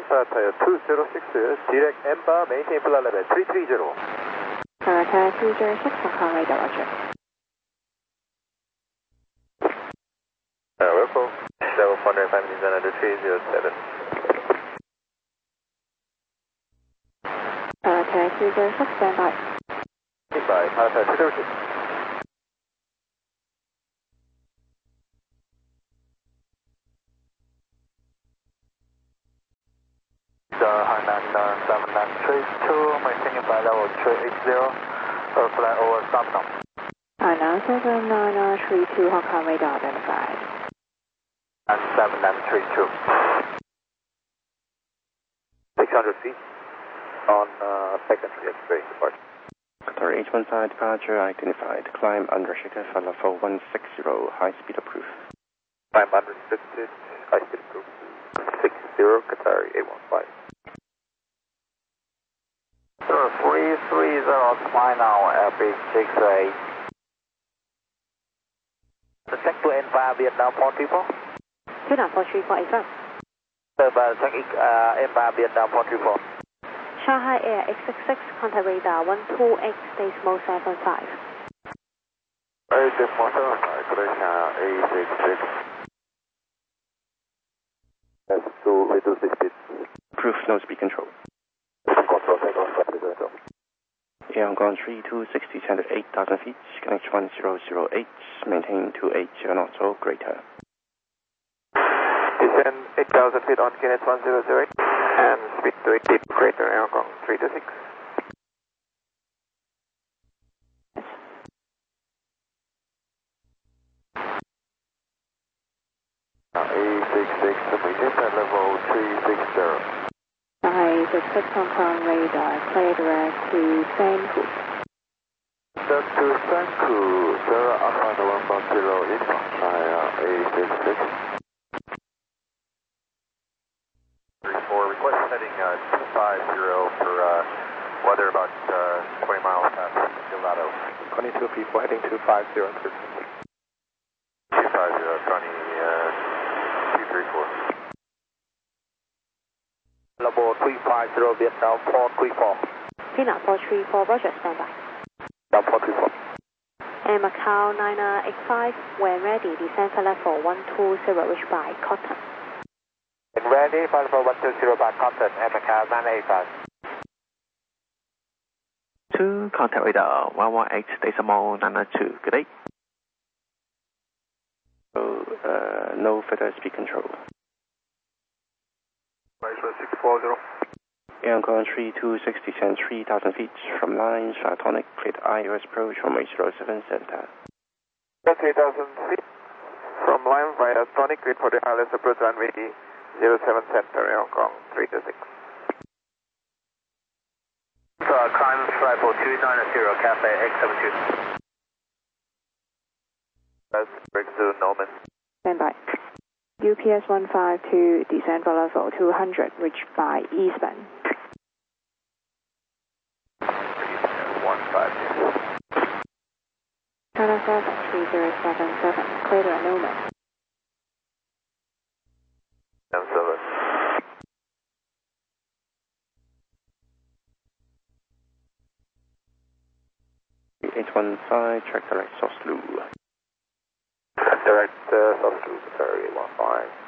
Saratoga 206, direct Emba, maintain flight level 330. Saratoga 206, Hong radar, roger. Welcome, level 405 minutes under 307. Saratoga 206, stand by. Stand by, Saratoga 206. Hainan 7932, maintaining flight level 380, flight over Samsung. Hainan 7932, Hong Kong radar identified. 7932. 600 feet on secondary X-ray departure. Qatar 815 departure identified. Climb unrestricted for level 160, high speed approved. Climb unrestricted, high speed approved. 60 Qatar 815. 330, fly now, Airbus 68. Check to N5 Vietnam 434. 29434, affirm. Check N5 Vietnam 434. Shanghai Air X66, contact radar 128 decimal 75. decimal 75, Croatia A66. That's to reduce the speed. Approved, no speed control. Control, take off, Air Hong Kong 3260, descended 8,000 feet, connect 1008, maintain 280 knots or greater. Descend 8,000 feet on KNET 1008 and speed 280, greater Air Hong Kong 326. A66, maintain flight level 360. Shanghai 66, Hong Kong radar, clear direct to Sanku. Direct to Sanku, Sierra Alpha November 0 inbound via A66. 34, request heading 250 for weather about 20 miles past Gelato. 22 people heading 250 and 250, 234. Level 350 Vietnam 434. Vietnam 434, roger, stand by. Vietnam 434. And Macau 9985, when ready, descend for level 120, reach by Cotton. And ready, flight level 120 by Cotton, and Macau 985. 2, contact radar 118 decimal 992, good day. So, no further speed control. 640. Air Hong Kong 3260, descend 3,000 feet from line, Stratonic, cleared IOS approach from 807 center. 3,000 feet from line via Stratonic, cleared for the ILS approach runway 07 center, Air Hong Kong 326. Climb flight 290, Cafe X72. That's breakthrough Norman. Stand by. UPS 152, descend for level 200, reach by eastbound. UPS 152. China 3077, clear to Newman. 7. 815, track direct Soslu. Direct South Qatar 815.